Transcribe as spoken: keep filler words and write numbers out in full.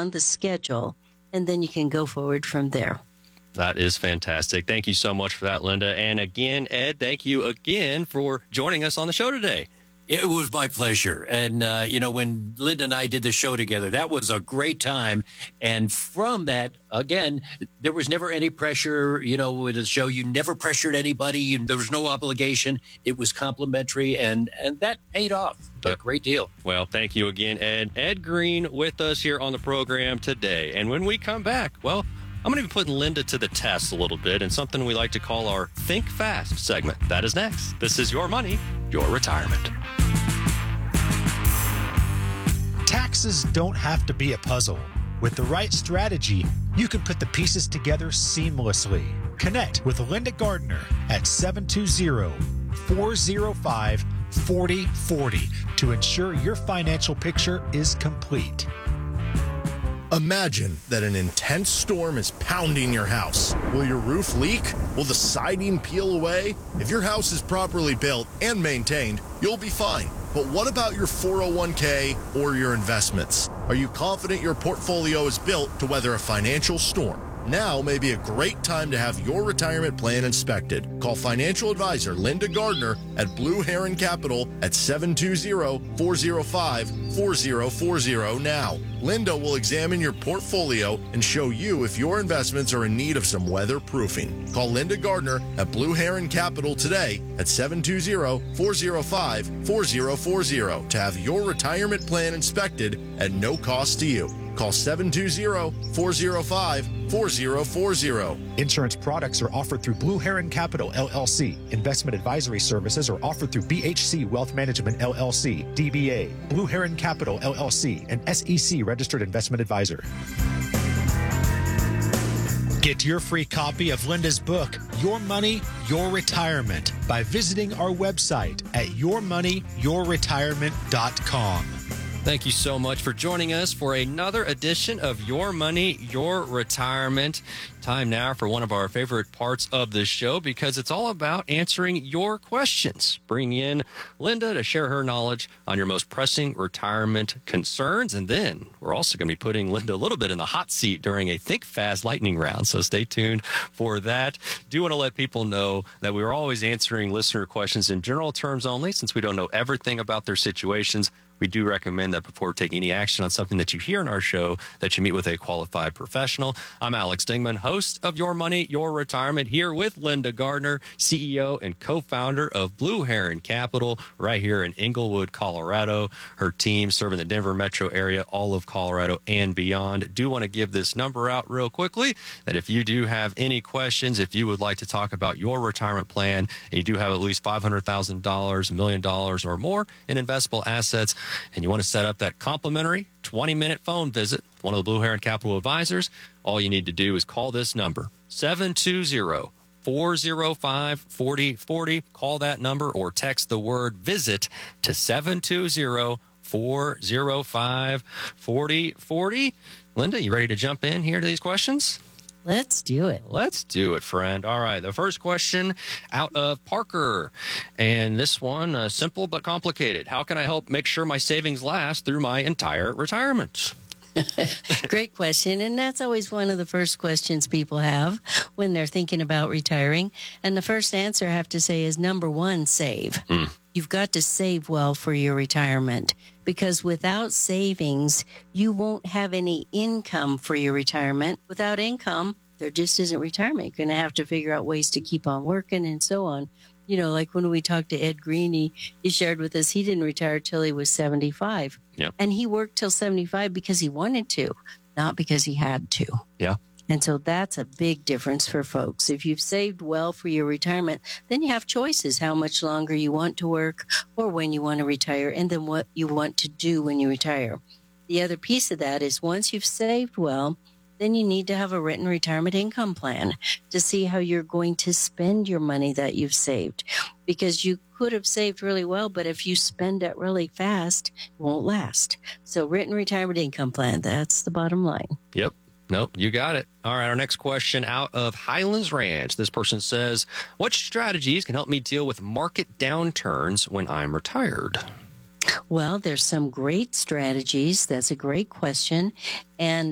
on the schedule, and then you can go forward from there. That is fantastic. Thank you so much for that, Linda. And again, Ed, thank you again for joining us on the show today. It was my pleasure. And, uh, you know, when Linda and I did the show together, that was a great time. And from that, again, there was never any pressure, you know, with the show. You never pressured anybody. There was no obligation. It was complimentary. And, and that paid off a great deal. Well, thank you again, Ed. Ed Green with us here on the program today. And when we come back, well, I'm going to be putting Linda to the test a little bit in something we like to call our Think Fast segment. That is next. This is Your Money, Your Retirement. Taxes don't have to be a puzzle. With the right strategy, you can put the pieces together seamlessly. Connect with Linda Gardner at seven two zero, four zero five, four zero four zero to ensure your financial picture is complete. Imagine that an intense storm is pounding your house. Will your roof leak? Will the siding peel away? If your house is properly built and maintained, you'll be fine. But what about your four oh one k or your investments? Are you confident your portfolio is built to weather a financial storm? Now may be a great time to have your retirement plan inspected. Call financial advisor Linda Gardner at Blue Heron Capital at seven two zero, four zero five, four zero four zero now. Linda will examine your portfolio and show you if your investments are in need of some weatherproofing. Call Linda Gardner at Blue Heron Capital today at seven two zero, four zero five, four zero four zero to have your retirement plan inspected at no cost to you. Call seven two zero, four zero five, four zero four zero. Insurance products are offered through Blue Heron Capital, L L C. Investment advisory services are offered through B H C Wealth Management, L L C, D B A, Blue Heron Capital, L L C, and S E C Registered Investment Advisor. Get your free copy of Linda's book, Your Money, Your Retirement, by visiting our website at your money your retirement dot com. Thank you so much for joining us for another edition of Your Money, Your Retirement. Time now for one of our favorite parts of the show because it's all about answering your questions. Bring in Linda to share her knowledge on your most pressing retirement concerns. And then we're also going to be putting Linda a little bit in the hot seat during a Think Fast lightning round. So stay tuned for that. Do want to let people know that we are always answering listener questions in general terms only since we don't know everything about their situations. We do recommend that before taking any action on something that you hear in our show, that you meet with a qualified professional. I'm Alex Dingman, host of Your Money, Your Retirement, here with Linda Gardner, C E O and co-founder of Blue Heron Capital, right here in Englewood, Colorado. Her team serving the Denver metro area, all of Colorado and beyond. Do want to give this number out real quickly, that if you do have any questions, if you would like to talk about your retirement plan, and you do have at least five hundred thousand dollars, a million dollars or more in investable assets, and you want to set up that complimentary twenty minute phone visit with one of the Blue Heron Capital advisors, all you need to do is call this number, seven two zero, four zero five, four zero four zero. Call that number or text the word visit to seven two zero, four zero five, four zero four zero. Linda, you ready to jump in here to these questions? Let's do it. Let's do it, friend. All right. The first question out of Parker. And this one, uh, simple but complicated. How can I help make sure my savings last through my entire retirement? Great question. And that's always one of the first questions people have when they're thinking about retiring. And the first answer I have to say is number one, save. Mm. You've got to save well for your retirement, because without savings, you won't have any income for your retirement. Without income, there just isn't retirement. You're going to have to figure out ways to keep on working and so on. You know, like when we talked to Ed Green, he, he shared with us he didn't retire till he was seventy-five. Yeah. And he worked till seventy-five because he wanted to, not because he had to. Yeah. And so that's a big difference for folks. If you've saved well for your retirement, then you have choices how much longer you want to work or when you want to retire, and then what you want to do when you retire. The other piece of that is once you've saved well, then you need to have a written retirement income plan to see how you're going to spend your money that you've saved. Because you could have saved really well, but if you spend it really fast, it won't last. So written retirement income plan, that's the bottom line. Yep. Nope, you got it. All right, our next question out of Highlands Ranch. This person says, what strategies can help me deal with market downturns when I'm retired? Well, there's some great strategies. That's a great question. And